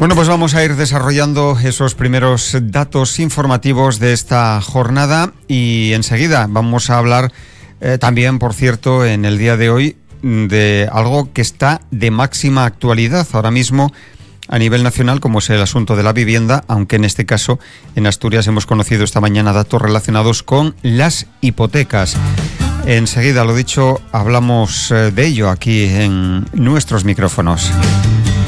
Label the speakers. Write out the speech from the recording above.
Speaker 1: Bueno, pues vamos a ir desarrollando esos primeros datos informativos de esta jornada y enseguida vamos a hablar también, por cierto, en el día de hoy de algo que está de máxima actualidad ahora mismo a nivel nacional, como es el asunto de la vivienda, aunque en este caso en Asturias hemos conocido esta mañana datos relacionados con las hipotecas. Enseguida, lo dicho, hablamos de ello aquí en nuestros micrófonos.